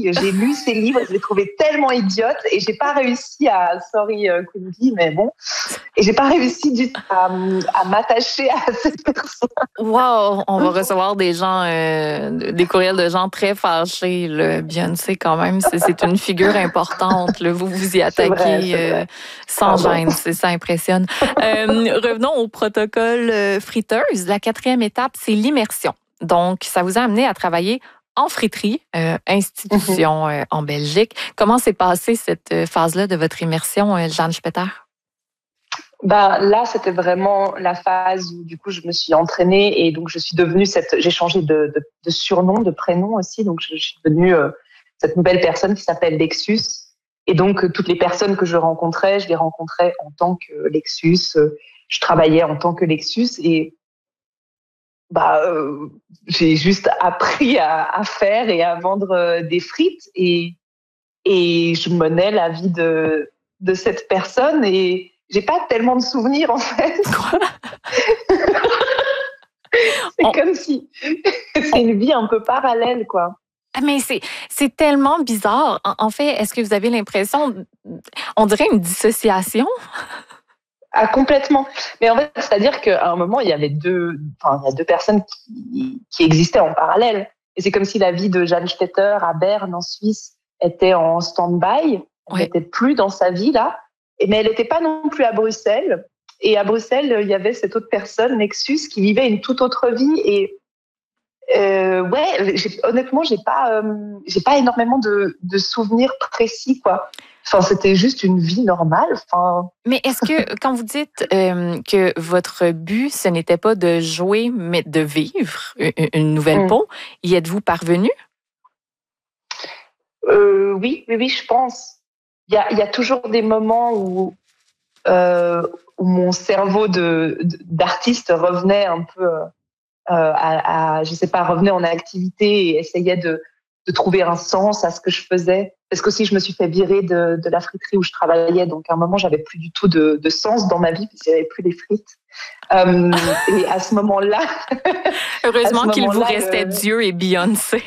j'ai lu ses livres, je les trouvais tellement idiotes et j'ai pas réussi à, sorry Kundi, mais bon, et j'ai pas réussi à m'attacher à cette personne. Wow, on va recevoir des gens, des courriels de gens très fâchés. Là. Beyoncé, quand même, c'est une figure importante. Là. Vous y C'est attaquez vrai. sans gêne, ça impressionne. Revenons au protocole friteuse. La 4e étape, c'est l'immersion. Donc, ça vous a amené à travailler en friterie, institution en Belgique. Comment s'est passée cette phase-là de votre immersion, Jeanne Spetter? Bah, là, c'était vraiment la phase où, du coup, je me suis entraînée et donc je suis devenue j'ai changé de surnom, de prénom aussi. Donc, je suis devenue cette nouvelle personne qui s'appelle Lexus. Et donc, toutes les personnes que je les rencontrais en tant que Lexus. Je travaillais en tant que Lexus et j'ai juste appris à faire et à vendre des frites et je menais la vie de cette personne et j'ai pas tellement de souvenirs en fait. Quoi? C'est comme si c'est une vie un peu parallèle, quoi. Mais c'est tellement bizarre. En fait, est-ce que vous avez l'impression, on dirait une dissociation? Ah, complètement. Mais en fait, c'est-à-dire qu'à un moment, il y a deux personnes qui existaient en parallèle. Et c'est comme si la vie de Jeanne Stetter à Berne, en Suisse, était en stand-by. Elle n'était plus dans sa vie, là. Mais elle n'était pas non plus à Bruxelles. Et à Bruxelles, il y avait cette autre personne, Nexus, qui vivait une toute autre vie. Et honnêtement, j'ai pas énormément de souvenirs précis, quoi. Enfin, c'était juste une vie normale. Enfin. Mais est-ce que, quand vous dites que votre but, ce n'était pas de jouer, mais de vivre une nouvelle peau, y êtes-vous parvenu? Oui, je pense. Il y a toujours des moments où mon cerveau d'artiste revenait un peu je sais pas, revenait en activité et essayait de trouver un sens à ce que je faisais. Parce qu'aussi, je me suis fait virer de la friterie où je travaillais. Donc, à un moment, j'avais plus du tout de sens dans ma vie puisqu'il n'y avait plus les frites. Et à ce moment-là... Heureusement qu'il vous restait Dieu et Beyoncé.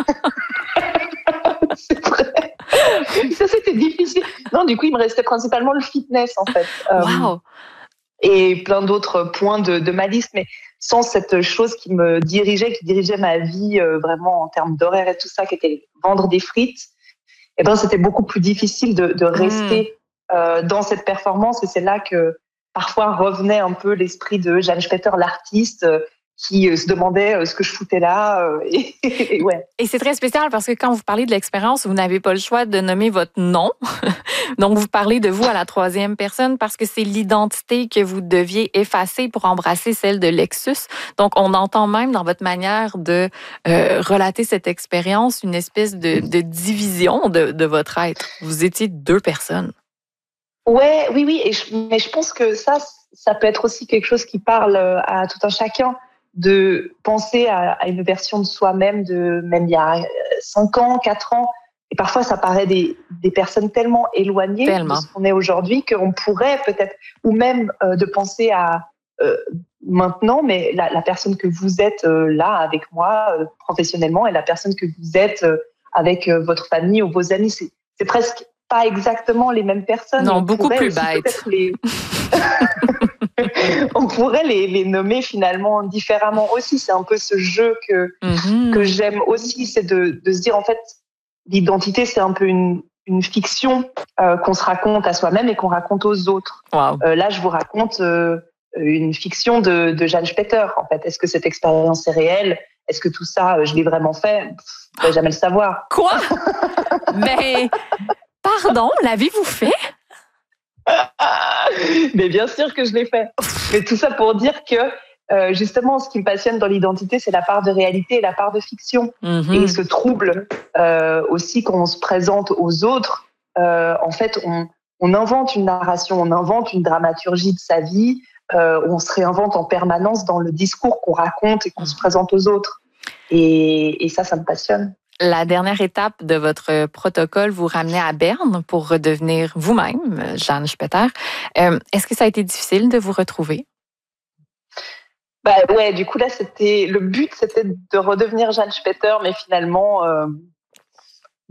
C'est vrai. Ça, c'était difficile. Non, du coup, il me restait principalement le fitness, en fait. Wow! Et plein d'autres points de ma liste, mais sans cette chose qui dirigeait ma vie vraiment en termes d'horaire et tout ça, qui était vendre des frites, et ben c'était beaucoup plus difficile de rester dans cette performance. Et c'est là que parfois revenait un peu l'esprit de Jeanne Spetter, l'artiste, qui se demandait ce que je foutais là. Ouais. Et c'est très spécial parce que quand vous parlez de l'expérience, vous n'avez pas le choix de nommer votre nom. Donc, vous parlez de vous à la 3e personne parce que c'est l'identité que vous deviez effacer pour embrasser celle de Lexus. Donc, on entend même dans votre manière de relater cette expérience une espèce de division de votre être. Vous étiez 2 personnes. Ouais, oui. Mais je pense que ça peut être aussi quelque chose qui parle à tout un chacun, de penser à une version de soi-même même il y a 5 ans, 4 ans. Et parfois, ça paraît des personnes tellement éloignées de ce qu'on est aujourd'hui qu'on pourrait peut-être, ou même de penser à maintenant, mais la personne que vous êtes là avec moi professionnellement et la personne que vous êtes avec votre famille ou vos amis, c'est presque pas exactement les mêmes personnes. Non, beaucoup plus bêtes. On pourrait les nommer finalement différemment aussi. C'est un peu ce jeu que j'aime aussi, c'est de se dire en fait, l'identité, c'est un peu une fiction qu'on se raconte à soi-même et qu'on raconte aux autres. Wow. Là, je vous raconte une fiction de Jeanne Spetter. En fait, est-ce que cette expérience est réelle? Est-ce que tout ça, je l'ai vraiment fait? Je ne pourrais jamais le savoir. Quoi? Mais, pardon, l'avez-vous fait? Mais bien sûr que je l'ai fait. Mais tout ça pour dire que justement, ce qui me passionne dans l'identité, c'est la part de réalité et la part de fiction. Et ce trouble aussi quand on se présente aux autres, en fait, on invente une narration, on invente une dramaturgie de sa vie, on se réinvente en permanence dans le discours qu'on raconte et qu'on se présente aux autres. Et ça me passionne. La dernière étape de votre protocole vous ramenait à Berne pour redevenir vous-même, Jeanne Spetter. Est-ce que ça a été difficile de vous retrouver? Ouais, du coup là, le but, c'était de redevenir Jeanne Spetter, mais finalement,